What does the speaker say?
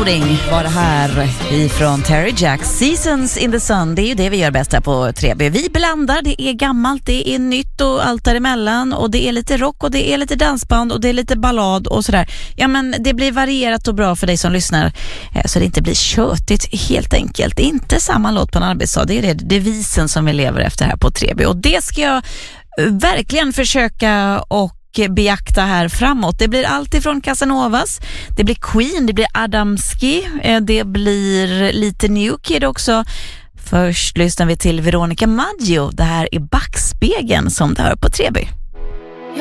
Loading var det här ifrån Terry Jacks. Seasons in the Sun, det är ju det vi gör bäst här på 3B. Vi blandar, det är gammalt, det är nytt och allt däremellan. Och det är lite rock och det är lite dansband och det är lite ballad och sådär. Ja, men det blir varierat och bra för dig som lyssnar. Så det inte blir tjötigt helt enkelt. Det är inte samma låt på en arbetsdag, det är det devisen som vi lever efter här på 3B. Och det ska jag verkligen försöka och beakta här framåt. Det blir allt ifrån Casanovas, det blir Queen, det blir Adamski, det blir lite New Kid också. Först lyssnar vi till Veronica Maggio. Det här är Backspegeln som det hör på 3B.